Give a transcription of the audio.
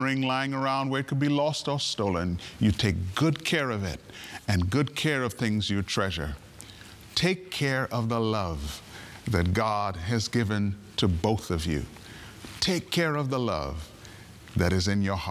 ring lying around where it could be lost or stolen. You take good care of it and good care of things you treasure. Take care of the love that God has given to both of you. Take care of the love that is in your heart.